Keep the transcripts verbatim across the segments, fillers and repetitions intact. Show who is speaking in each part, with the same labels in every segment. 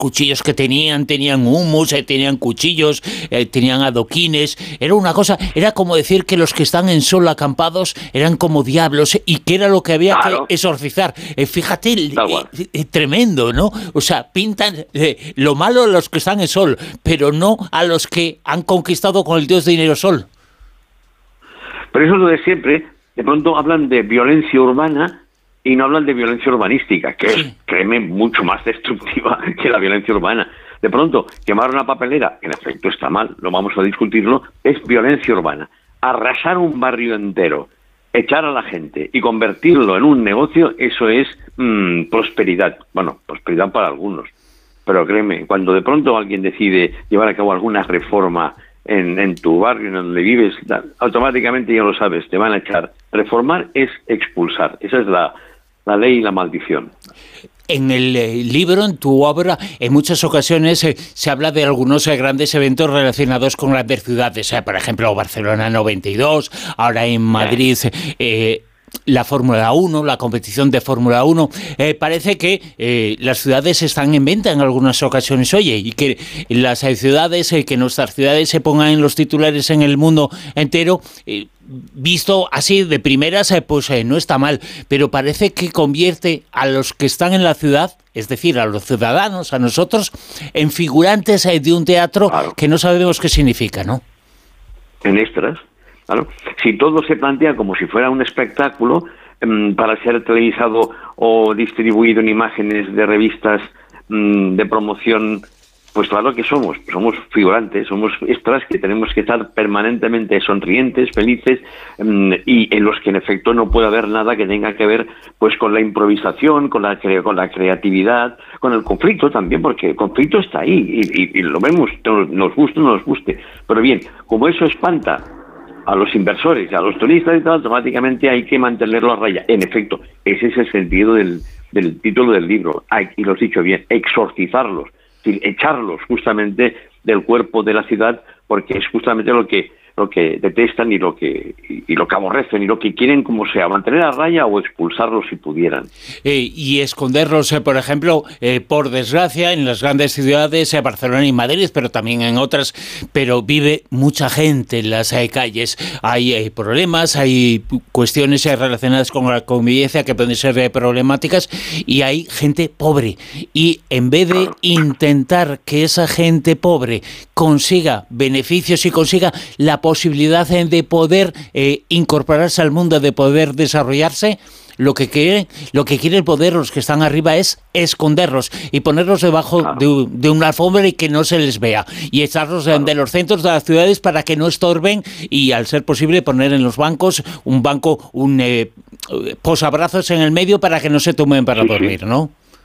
Speaker 1: cuchillos que tenían, tenían humus, eh, tenían cuchillos, eh, tenían adoquines. Era una cosa, era como decir que los que están en Sol acampados eran como diablos y que era lo que había claro. que exorcizar. Eh, fíjate, eh, eh, tremendo, ¿no? O sea, pintan eh, lo malo a los que están en Sol, pero no a los que han conquistado con el dios dinero Sol.
Speaker 2: Pero eso es lo de siempre. De pronto hablan de violencia urbana y no hablan de violencia urbanística, que sí. es, créeme, mucho más destructiva que la violencia urbana. De pronto, quemar una papelera, en efecto está mal, lo vamos a discutirlo, es violencia urbana. Arrasar un barrio entero, echar a la gente y convertirlo en un negocio, eso es mmm, prosperidad. Bueno, prosperidad para algunos. Pero créeme, cuando de pronto alguien decide llevar a cabo alguna reforma en, en tu barrio, en donde vives, automáticamente ya lo sabes, te van a echar. Reformar es expulsar. Esa es la, la ley y la maldición.
Speaker 1: En el eh, libro, en tu obra, en muchas ocasiones eh, se habla de algunos eh, grandes eventos relacionados con grandes ciudades. Eh, por ejemplo, Barcelona noventa y dos, ahora en Madrid... Eh, la Fórmula uno, la competición de Fórmula uno, eh, parece que eh, las ciudades están en venta en algunas ocasiones, oye, y que las eh, ciudades, eh, que nuestras ciudades se pongan en los titulares en el mundo entero, eh, visto así de primeras, eh, pues eh, no está mal, pero parece que convierte a los que están en la ciudad, es decir, a los ciudadanos, a nosotros, en figurantes eh, de un teatro claro. que no sabemos qué significa, ¿no?
Speaker 2: En extras. Claro. Si todo se plantea como si fuera un espectáculo um, para ser televisado o distribuido en imágenes de revistas um, de promoción, pues claro que somos, somos figurantes, somos extras que tenemos que estar permanentemente sonrientes, felices um, y en los que en efecto no puede haber nada que tenga que ver pues con la improvisación, con la, cre- con la creatividad, con el conflicto también, porque el conflicto está ahí y, y, y lo vemos, nos guste o no nos guste. Pero bien, como eso espanta a los inversores, a los turistas y tal, automáticamente hay que mantenerlo a raya. En efecto, ese es el sentido del, del título del libro. Hay, y lo has dicho bien, exorcizarlos, es decir, echarlos justamente del cuerpo de la ciudad, porque es justamente lo que lo que detestan y lo que y, y lo que aborrecen y lo que quieren, como sea, mantener a raya o expulsarlos si pudieran.
Speaker 1: Eh, y esconderlos, eh, por ejemplo, eh, por desgracia, en las grandes ciudades, eh, Barcelona y Madrid, pero también en otras, pero vive mucha gente en las eh, calles. Hay eh, problemas, hay cuestiones eh, relacionadas con la convivencia que pueden ser eh, problemáticas y hay gente pobre. Y en vez de intentar que esa gente pobre consiga beneficios y consiga la posibilidad de poder eh, incorporarse al mundo, de poder desarrollarse, lo que quiere, lo que quiere el poder, los que están arriba, es esconderlos y ponerlos debajo claro. de, de una alfombra y que no se les vea, y echarlos claro. de los centros de las ciudades para que no estorben, y al ser posible poner en los bancos un banco, un eh, posabrazos en el medio para que no se tomen para sí, dormir, sí. ¿no?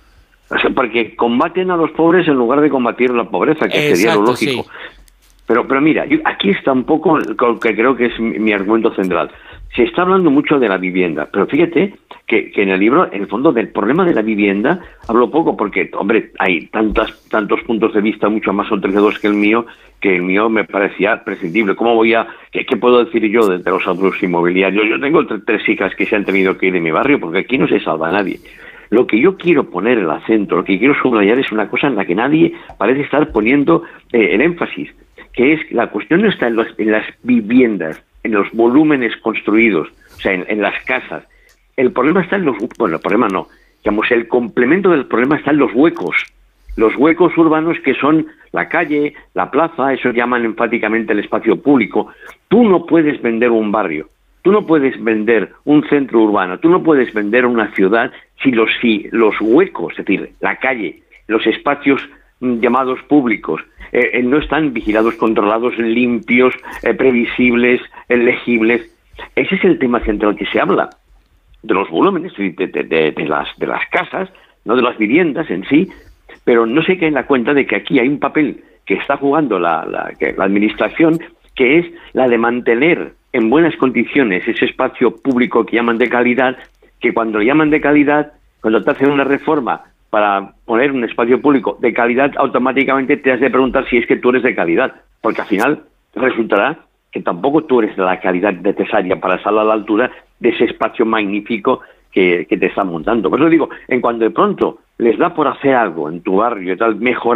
Speaker 2: O sea, porque combaten a los pobres en lugar de combatir la pobreza, que Exacto, sería lo lógico. Sí. Pero, pero mira, yo, aquí está un poco lo que creo que es mi, mi argumento central. Se está hablando mucho de la vivienda, pero fíjate que, que en el libro, en el fondo, del problema de la vivienda hablo poco porque, hombre, hay tantas, tantos puntos de vista mucho más enriquecedores que el mío, que el mío me parecía prescindible. ¿Cómo voy a...? ¿Qué, qué puedo decir yo de, de los abusos inmobiliarios? Yo tengo tres, tres hijas que se han tenido que ir de mi barrio porque aquí no se salva a nadie. Lo que yo quiero poner el acento, lo que quiero subrayar es una cosa en la que nadie parece estar poniendo eh, el énfasis, que es la cuestión no está en, los, en las viviendas, en los volúmenes construidos, o sea, en, en las casas. El problema está en los... Bueno, el problema no. Digamos, el complemento del problema está en los huecos. Los huecos urbanos que son la calle, la plaza, eso llaman enfáticamente el espacio público. Tú no puedes vender un barrio, tú no puedes vender un centro urbano, tú no puedes vender una ciudad si los, si los huecos, es decir, la calle, los espacios llamados públicos, eh, no están vigilados, controlados, limpios, eh, previsibles, eh, legibles. Ese es el tema central que se habla, de los volúmenes, de, de, de, de, las, de las casas, no de las viviendas en sí, pero no se cae en la cuenta de que aquí hay un papel que está jugando la, la, la administración, que es la de mantener en buenas condiciones ese espacio público que llaman de calidad, que cuando llaman de calidad, cuando te hacen una reforma para poner un espacio público de calidad, automáticamente te has de preguntar si es que tú eres de calidad, porque al final resultará que tampoco tú eres de la calidad necesaria para estar a la altura de ese espacio magnífico que, que te están montando. Por eso digo, en cuanto de pronto les da por hacer algo en tu barrio y tal, mejorar